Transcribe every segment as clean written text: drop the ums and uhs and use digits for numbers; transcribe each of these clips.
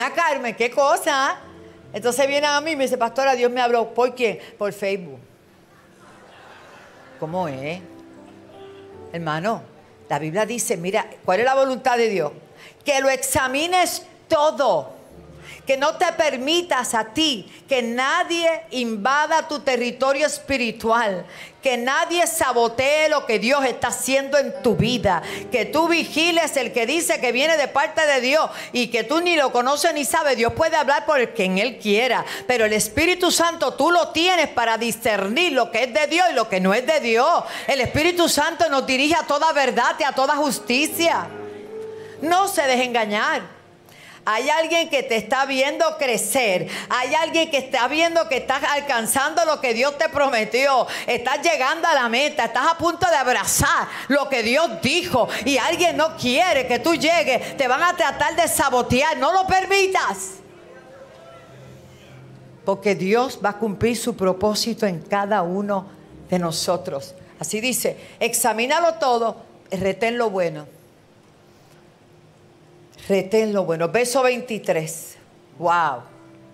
Carmen, ¿qué cosa? Entonces vienen a mí y me dice, pastora, Dios me habló. ¿Por quién? Por Facebook. ¿Cómo es? Hermano, la Biblia dice, mira, ¿cuál es la voluntad de Dios? Que lo examines todo. Que no te permitas a ti que nadie invada tu territorio espiritual, que nadie sabotee lo que Dios está haciendo en tu vida, que tú vigiles el que dice que viene de parte de Dios y que tú ni lo conoces ni sabes. Dios puede hablar por quien Él quiera, pero el Espíritu Santo tú lo tienes para discernir lo que es de Dios y lo que no es de Dios. El Espíritu Santo nos dirige a toda verdad y a toda justicia. No se deje engañar. Hay alguien que te está viendo crecer. Hay alguien que está viendo que estás alcanzando lo que Dios te prometió. Estás llegando a la meta. Estás a punto de abrazar lo que Dios dijo. Y alguien no quiere que tú llegues. Te van a tratar de sabotear. No lo permitas. Porque Dios va a cumplir su propósito en cada uno de nosotros. Así dice, examínalo todo, retén lo bueno. Retén lo bueno. Verso 23. Wow.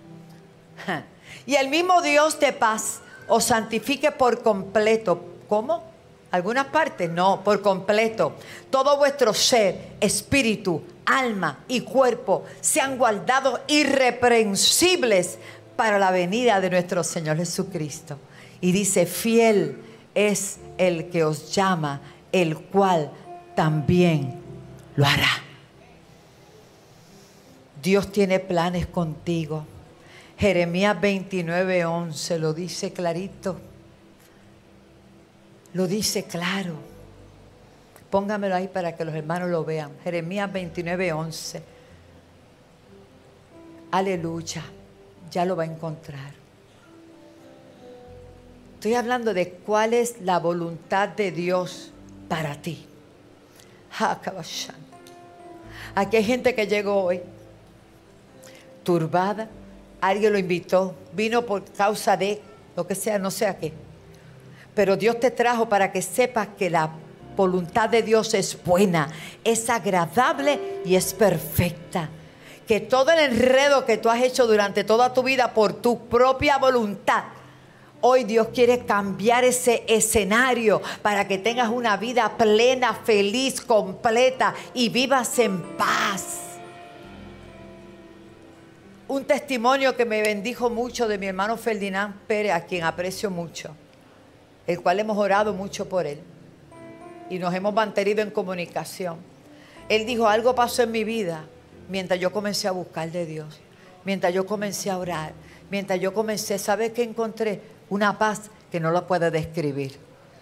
Y el mismo Dios de paz os santifique por completo. ¿Cómo? ¿Algunas partes? No, por completo. Todo vuestro ser, espíritu, alma y cuerpo sean guardados irreprensibles para la venida de nuestro Señor Jesucristo. Y dice, fiel es el que os llama, el cual también lo hará. Dios tiene planes contigo. Jeremías 29:11 lo dice clarito. Lo dice claro. Póngamelo ahí para que los hermanos lo vean. Jeremías 29:11. Aleluya. Ya lo va a encontrar. Estoy hablando de cuál es la voluntad de Dios para ti. Aquí hay gente que llegó hoy turbada, alguien lo invitó, vino por causa de lo que sea, no sé a qué. Pero Dios te trajo para que sepas que la voluntad de Dios es buena, es agradable y es perfecta. Que todo el enredo que tú has hecho durante toda tu vida por tu propia voluntad, hoy Dios quiere cambiar ese escenario para que tengas una vida plena, feliz, completa y vivas en paz. Un testimonio que me bendijo mucho de mi hermano Ferdinand Pérez, a quien aprecio mucho, el cual hemos orado mucho por él y nos hemos mantenido en comunicación. Él dijo, algo pasó en mi vida mientras yo comencé a buscar de Dios, mientras yo comencé a orar, mientras yo comencé, ¿sabes qué encontré? Una paz que no lo puedo describir.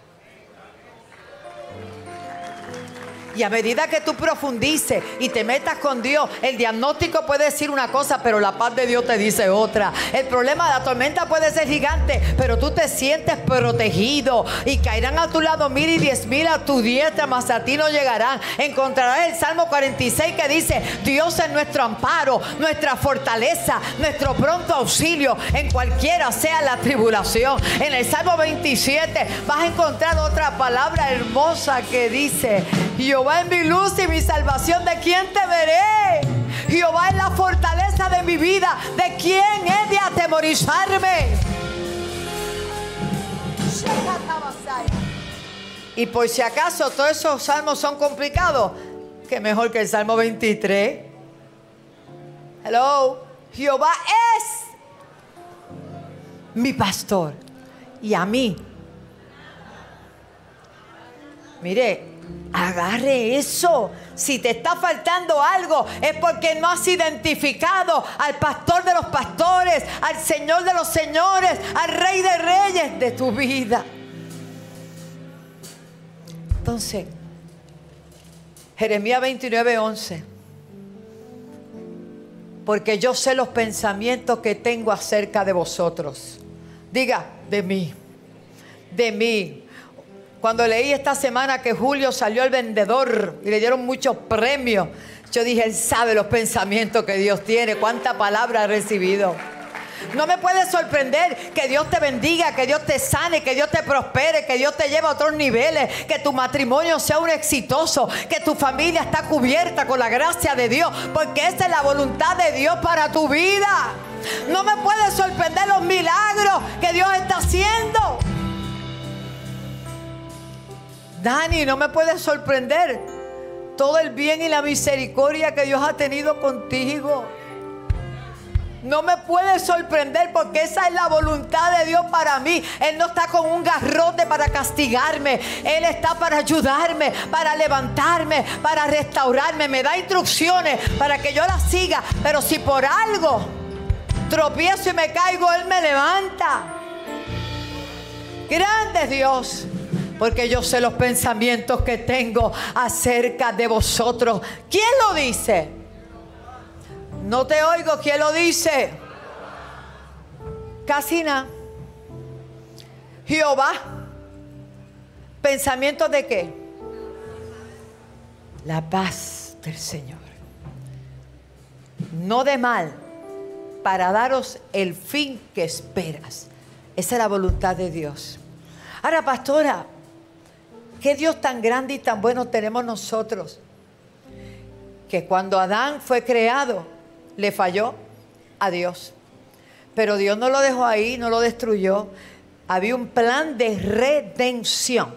Y a medida que tú profundices y te metas con Dios, el diagnóstico puede decir una cosa, pero la paz de Dios te dice otra. El problema de la tormenta puede ser gigante, pero tú te sientes protegido. Y caerán a tu lado 1000 y 10,000 a tu diestra, mas a ti no llegarán. Encontrarás el Salmo 46 que dice, Dios es nuestro amparo, nuestra fortaleza, nuestro pronto auxilio en cualquiera sea la tribulación. En el Salmo 27 vas a encontrar otra palabra hermosa que dice, Jehová es mi luz y mi salvación, ¿de quién temeré? Jehová es la fortaleza de mi vida, ¿de quién he de atemorizarme? Y por si acaso todos esos salmos son complicados, que mejor que el Salmo 23. Hello. Jehová es mi pastor y a mí. Mire, agarre eso. Si te está faltando algo, es porque no has identificado al pastor de los pastores, al Señor de los señores, al Rey de reyes de tu vida. Entonces, Jeremías 29:11. Porque yo sé los pensamientos que tengo acerca de vosotros. Diga, de mí. De mí. Cuando leí esta semana que Julio salió el vendedor y le dieron muchos premios, yo dije, él sabe los pensamientos que Dios tiene, cuánta palabra ha recibido. No me puede sorprender que Dios te bendiga, que Dios te sane, que Dios te prospere, que Dios te lleve a otros niveles, que tu matrimonio sea un exitoso, que tu familia está cubierta con la gracia de Dios, porque esa es la voluntad de Dios para tu vida. No me puede sorprender los milagros que Dios está haciendo. Dani, no me puede sorprender todo el bien y la misericordia que Dios ha tenido contigo. No me puede sorprender porque esa es la voluntad de Dios para mí. Él no está con un garrote para castigarme. Él está para ayudarme, para levantarme, para restaurarme. Me da instrucciones para que yo las siga. Pero si por algo tropiezo y me caigo, Él me levanta. Grande es Dios, porque yo sé los pensamientos que tengo acerca de vosotros. ¿Quién lo dice? No te oigo. ¿Quién lo dice? Casi nada. Jehová. ¿Pensamientos de qué? La paz del Señor. No de mal, para daros el fin que esperas. Esa es la voluntad de Dios. Ahora, pastora, ¿qué Dios tan grande y tan bueno tenemos nosotros? Que cuando Adán fue creado, le falló a Dios. Pero Dios no lo dejó ahí, no lo destruyó. Había un plan de redención.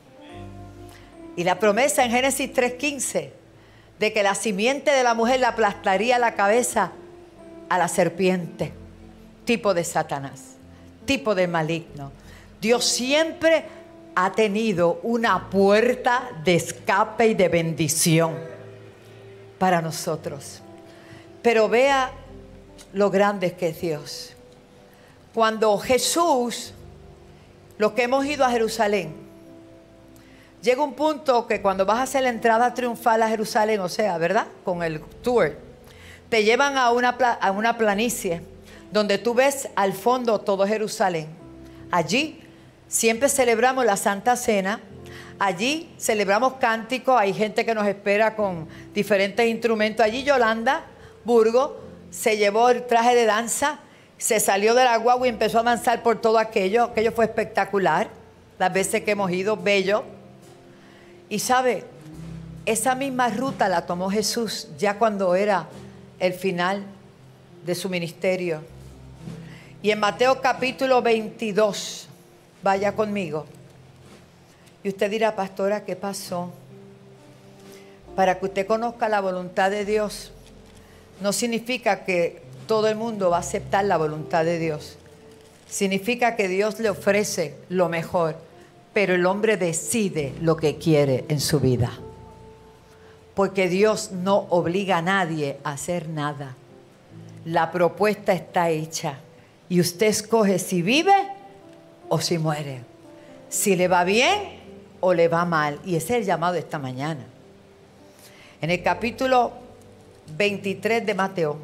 Y la promesa en Génesis 3:15 de que la simiente de la mujer le aplastaría la cabeza a la serpiente, tipo de Satanás, tipo de maligno. Dios siempre ha tenido una puerta de escape y de bendición para nosotros. Pero vea lo grande que es Dios. Cuando Jesús, los que hemos ido a Jerusalén, llega un punto que cuando vas a hacer la entrada triunfal a Jerusalén, o sea, ¿verdad? Con el tour, te llevan a una planicie donde tú ves al fondo todo Jerusalén. Allí siempre celebramos la Santa Cena. Allí celebramos cánticos. Hay gente que nos espera con diferentes instrumentos. Allí Yolanda Burgo se llevó el traje de danza, se salió de la guagua y empezó a danzar por todo aquello. Aquello fue espectacular. Las veces que hemos ido, bello. Y sabe, esa misma ruta la tomó Jesús ya cuando era el final de su ministerio. Y en Mateo capítulo 22, vaya conmigo. Y usted dirá, pastora, ¿qué pasó? Para que usted conozca la voluntad de Dios, no significa que todo el mundo va a aceptar la voluntad de Dios. Significa que Dios le ofrece lo mejor, pero el hombre decide lo que quiere en su vida. Porque Dios no obliga a nadie a hacer nada. La propuesta está hecha y usted escoge si vive o si muere, si le va bien o le va mal. Y ese es el llamado de esta mañana. En el capítulo 23 de Mateo,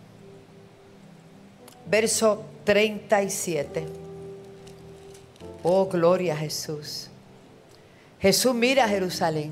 verso 37. Oh, gloria a Jesús. Jesús mira a Jerusalén.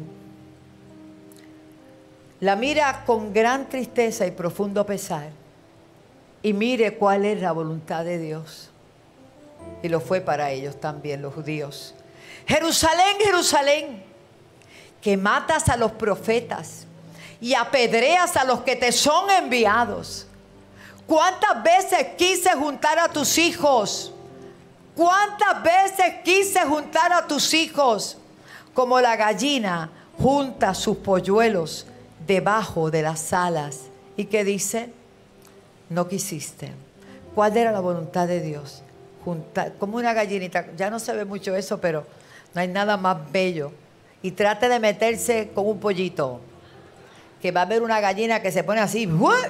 La mira con gran tristeza y profundo pesar. Y mire cuál es la voluntad de Dios. Y lo fue para ellos también, los judíos. Jerusalén, Jerusalén, que matas a los profetas y apedreas a los que te son enviados. ¿Cuántas veces quise juntar a tus hijos? ¿Cuántas veces quise juntar a tus hijos? Como la gallina junta sus polluelos debajo de las alas. ¿Y qué dice? No quisiste. ¿Cuál era la voluntad de Dios? Juntar, como una gallinita. Ya no se ve mucho eso, pero no hay nada más bello. Y trate de meterse con un pollito, que va a haber una gallina que se pone así. ¡What!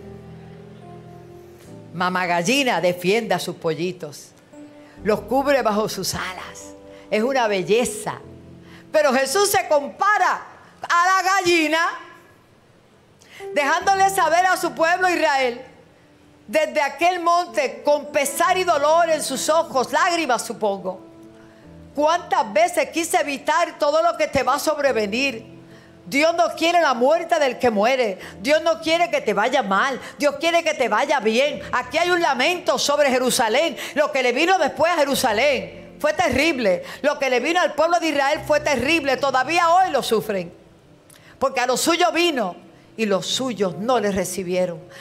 Mamá gallina defiende a sus pollitos, los cubre bajo sus alas. Es una belleza. Pero Jesús se compara a la gallina, dejándole saber a su pueblo Israel, desde aquel monte, con pesar y dolor en sus ojos, lágrimas supongo. ¿Cuántas veces quise evitar todo lo que te va a sobrevenir? Dios no quiere la muerte del que muere. Dios no quiere que te vaya mal. Dios quiere que te vaya bien. Aquí hay un lamento sobre Jerusalén. Lo que le vino después a Jerusalén fue terrible. Lo que le vino al pueblo de Israel fue terrible. Todavía hoy lo sufren. Porque a los suyos vino y los suyos no le recibieron.